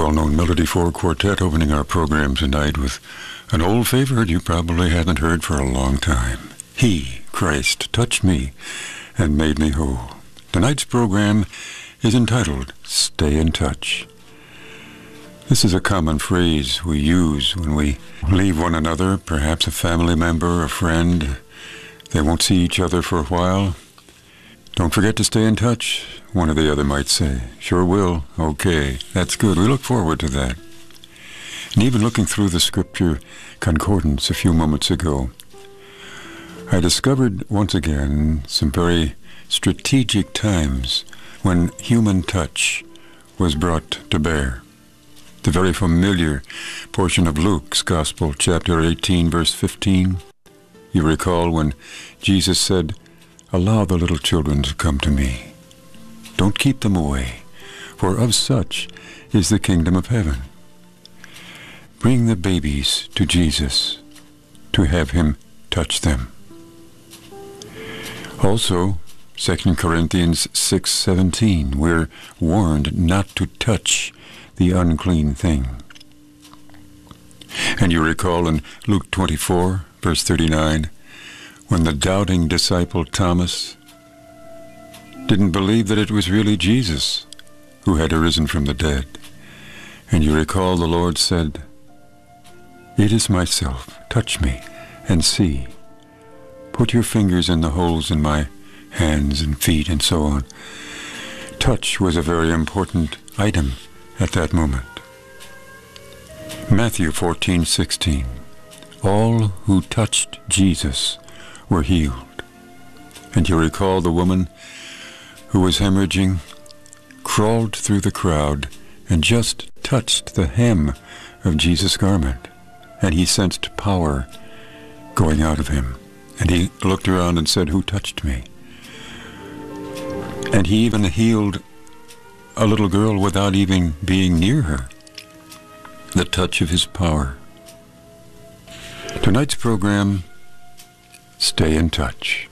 well-known Melody 4 Quartet opening our program tonight with an old favorite you probably haven't heard for a long time. He, Christ, touched me and made me whole. Tonight's program is entitled Stay in Touch. This is a common phrase we use when we leave one another, perhaps a family member, a friend. They won't see each other for a while. Don't forget to stay in touch, one or the other might say. Sure will. Okay, that's good. We look forward to that. And even looking through the scripture concordance a few moments ago, I discovered once again some very strategic times when human touch was brought to bear. The very familiar portion of Luke's Gospel, chapter 18, verse 15. You recall when Jesus said, "Allow the little children to come to me. Don't keep them away, for of such is the kingdom of heaven." Bring the babies to Jesus to have him touch them. Also, 2 Corinthians 6:17, we're warned not to touch the unclean thing. And you recall in Luke 24, verse 39, when the doubting disciple Thomas didn't believe that it was really Jesus who had arisen from the dead. And you recall the Lord said, "It is myself, touch me and see. Put your fingers in the holes in my hands and feet," and so on. Touch was a very important item at that moment. Matthew 14:16, all who touched Jesus were healed. And you recall the woman who was hemorrhaging, crawled through the crowd and just touched the hem of Jesus' garment, and he sensed power going out of him. And he looked around and said, "Who touched me?" And he even healed a little girl without even being near her. The touch of his power. Tonight's program, Stay in Touch.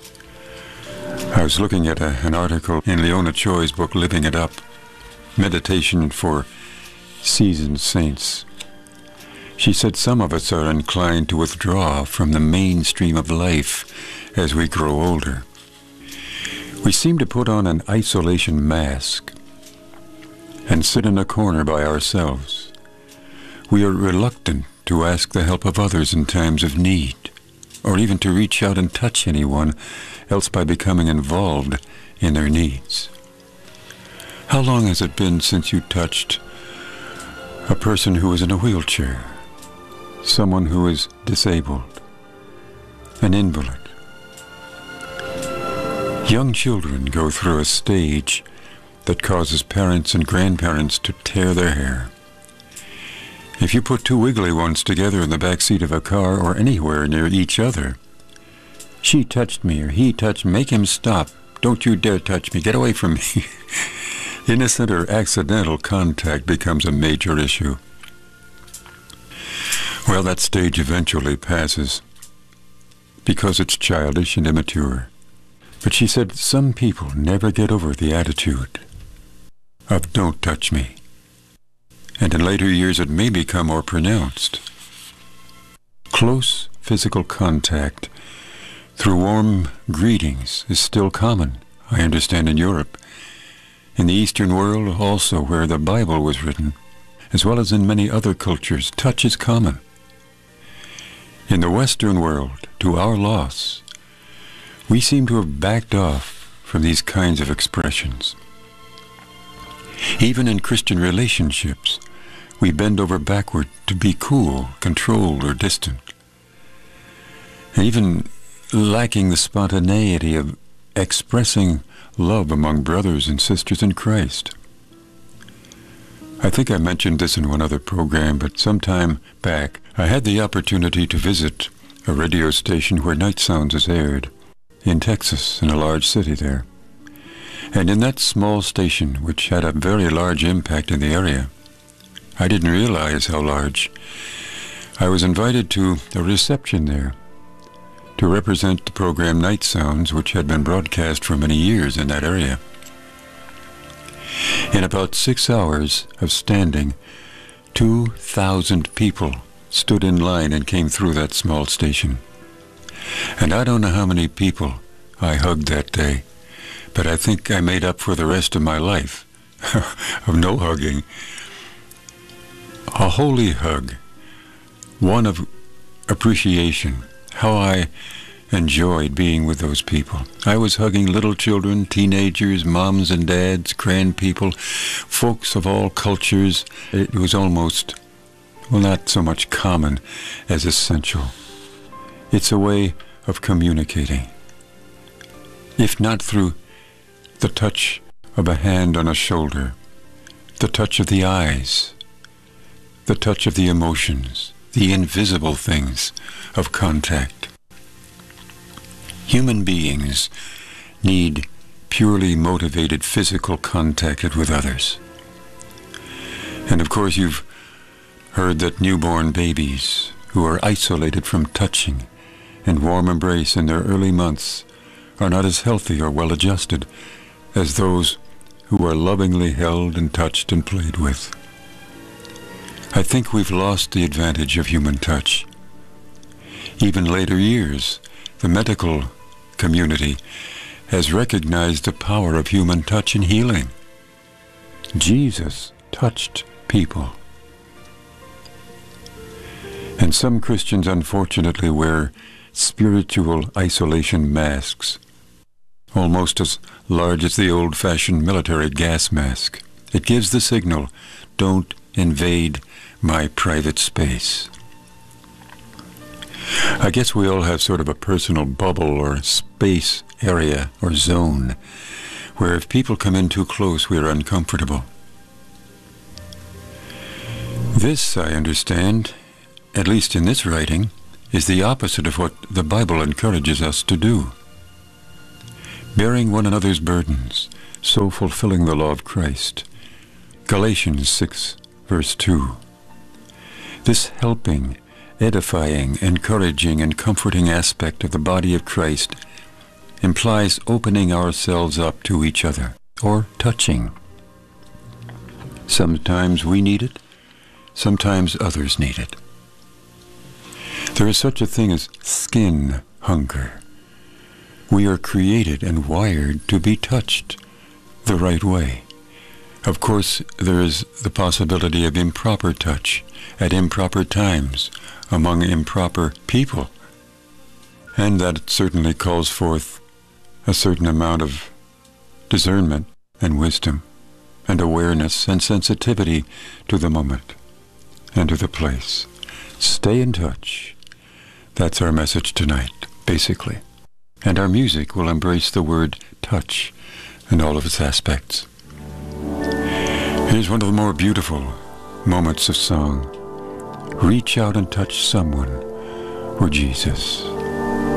I was looking at an article in Leona Choi's book, Living It Up, Meditation for Seasoned Saints. She said some of us are inclined to withdraw from the mainstream of life as we grow older. We seem to put on an isolation mask and sit in a corner by ourselves. We are reluctant to ask the help of others in times of need, or even to reach out and touch anyone else by becoming involved in their needs. How long has it been since you touched a person who is in a wheelchair, someone who is disabled, an invalid? Young children go through a stage that causes parents and grandparents to tear their hair. If you put two wiggly ones together in the back seat of a car or anywhere near each other, "She touched me," or "He touched me," make him stop. "Don't you dare touch me. Get away from me." Innocent or accidental contact becomes a major issue. Well, that stage eventually passes because it's childish and immature. But she said some people never get over the attitude of "don't touch me." And in later years it may become more pronounced. Close physical contact through warm greetings is still common, I understand, in Europe. In the Eastern world also, where the Bible was written, as well as in many other cultures, touch is common. In the Western world, to our loss, we seem to have backed off from these kinds of expressions. Even in Christian relationships, we bend over backward to be cool, controlled, or distant. And even lacking the spontaneity of expressing love among brothers and sisters in Christ. I think I mentioned this in one other program, but some time back I had the opportunity to visit a radio station where Night Sounds is aired in Texas, in a large city there. And in that small station, which had a very large impact in the area, I didn't realize how large, I was invited to a reception there to represent the program Night Sounds, which had been broadcast for many years in that area. In about 6 hours of standing, 2,000 people stood in line and came through that small station. And I don't know how many people I hugged that day, but I think I made up for the rest of my life of no hugging. A holy hug, one of appreciation, how I enjoyed being with those people. I was hugging little children, teenagers, moms and dads, grand people, folks of all cultures. It was almost, well, not so much common as essential. It's a way of communicating. If not through the touch of a hand on a shoulder, the touch of the eyes, the touch of the emotions, the invisible things of contact. Human beings need purely motivated physical contact with others. And of course you've heard that newborn babies who are isolated from touching and warm embrace in their early months are not as healthy or well adjusted as those who are lovingly held and touched and played with. I think we've lost the advantage of human touch. Even later years, the medical community has recognized the power of human touch in healing. Jesus touched people. And some Christians unfortunately wear spiritual isolation masks, almost as large as the old-fashioned military gas mask. It gives the signal, don't invade my private space. I guess we all have sort of a personal bubble or space area or zone where if people come in too close, we're uncomfortable. This, I understand, at least in this writing, is the opposite of what the Bible encourages us to do. Bearing one another's burdens, so fulfilling the law of Christ. Galatians 6, verse 2. This helping, edifying, encouraging, and comforting aspect of the body of Christ implies opening ourselves up to each other, or touching. Sometimes we need it, sometimes others need it. There is such a thing as skin hunger. We are created and wired to be touched the right way. Of course, there is the possibility of improper touch at improper times among improper people, and that certainly calls forth a certain amount of discernment and wisdom and awareness and sensitivity to the moment and to the place. Stay in touch. That's our message tonight, basically. And our music will embrace the word touch in all of its aspects. Here's one of the more beautiful moments of song. Reach out and touch someone for Jesus.